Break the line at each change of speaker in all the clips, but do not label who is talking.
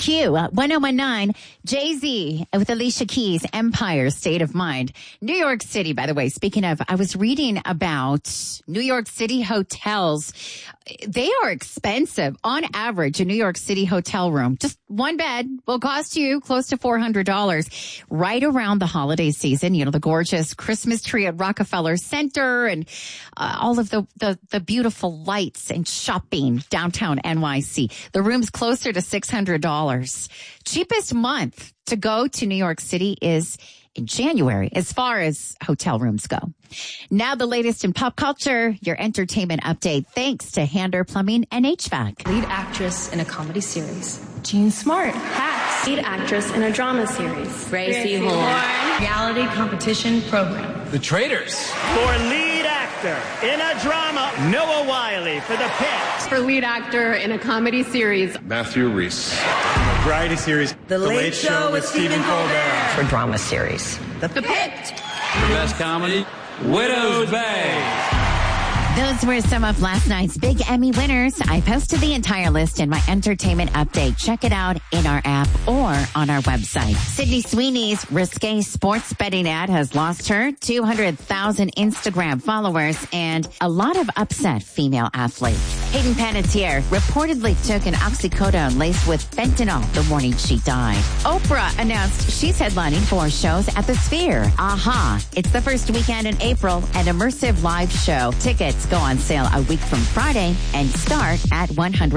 Q, 1019, Jay-Z with Alicia Keys, Empire State of Mind. New York City, by the way, speaking of, I was reading about New York City hotels. They are expensive. On average, a New York City hotel room, just one bed, will cost you close to $400 right around the holiday season. You know, the gorgeous Christmas tree at Rockefeller Center and all of the beautiful lights and shopping downtown NYC. The room's closer to $600. Cheapest month to go to New York City is in January, as far as hotel rooms go. Now the latest in pop culture, your entertainment update, thanks to Hander Plumbing and HVAC.
Lead actress in a comedy series, Jean Smart. Hacks. Lead actress in a drama series, Gracie Horn. Reality competition program,
The Traitors.
For lead actor in a drama, Noah Wiley for The Pit.
For lead actor in a comedy series,
Matthew Reese.
Variety series,
The Late Show with Stephen Colbert.
For drama series,
The Pit.
The best comedy, Widow's Bay.
Those were some of last night's big Emmy winners. I posted the entire list in my entertainment update. Check it out in our app or on our website. Sydney Sweeney's risque sports betting ad has lost her 200,000 Instagram followers and a lot of upset female athletes. Hayden Panettiere reportedly took an oxycodone laced with fentanyl the morning she died. Oprah announced she's headlining 4 shows at the Sphere. Aha! It's the first weekend in April, an immersive live show. Tickets go on sale a week from Friday and start at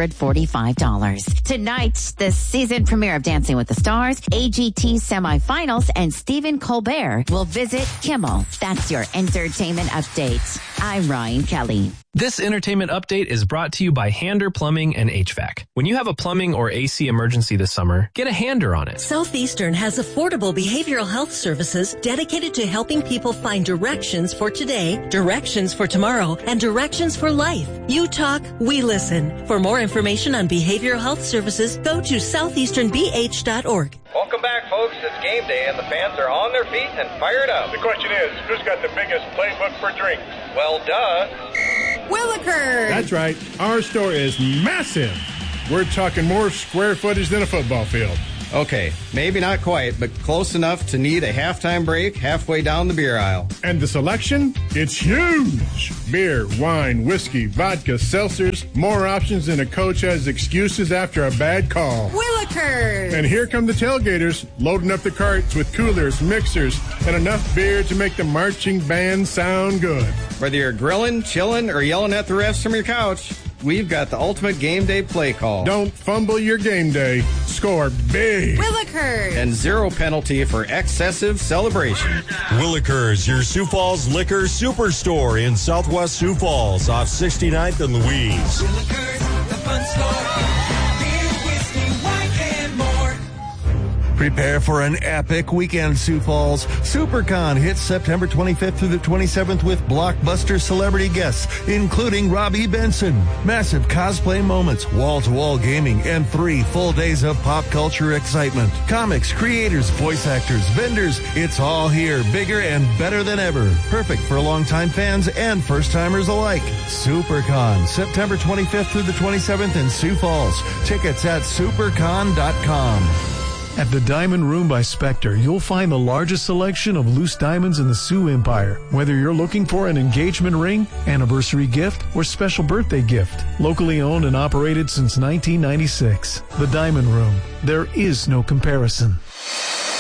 $145. Tonight, the season premiere of Dancing with the Stars, AGT semifinals, and Stephen Colbert will visit Kimmel. That's your entertainment update. I'm Ryan Kelly.
This entertainment update is brought to you by Hander Plumbing and HVAC. When you have a plumbing or AC emergency this summer, get a Hander on it.
Southeastern has affordable behavioral health services dedicated to helping people find directions for today, directions for tomorrow, and directions for life. You talk, we listen. For more information on behavioral health services, go to southeasternbh.org.
Welcome back, folks. It's game day, and the fans are on their feet and fired up.
The question is, who's got the biggest playbook for drinks?
Well, duh.
Willikers.
That's right. Our store is massive. We're talking more square footage than a football field.
Okay, maybe not quite, but close enough to need a halftime break halfway down the beer aisle.
And the selection? It's huge. Beer, wine, whiskey, vodka, seltzers, more options than a coach has excuses after a bad call.
Willikers.
And here come the tailgaters, loading up the carts with coolers, mixers, and enough beer to make the marching band sound good.
Whether you're grilling, chilling, or yelling at the refs from your couch, we've got the ultimate game day play call.
Don't fumble your game day. Score big.
Willikers.
And 0 penalty for excessive celebration.
Willikers, your Sioux Falls Liquor Superstore in Southwest Sioux Falls off 69th and Louise.
Willikers, the fun store. Beer, whiskey, wine, and more.
Prepare for an epic weekend, Sioux Falls. SuperCon hits September 25th through the 27th with blockbuster celebrity guests, including Robbie Benson. Massive cosplay moments, wall-to-wall gaming, and 3 full days of pop culture excitement. Comics, creators, voice actors, vendors, it's all here, bigger and better than ever. Perfect for longtime fans and first-timers alike. SuperCon, September 25th through the 27th in Sioux Falls. Tickets at supercon.com.
At the Diamond Room by Spectre, you'll find the largest selection of loose diamonds in the Sioux Empire. Whether you're looking for an engagement ring, anniversary gift, or special birthday gift. Locally owned and operated since 1996. The Diamond Room. There is no comparison.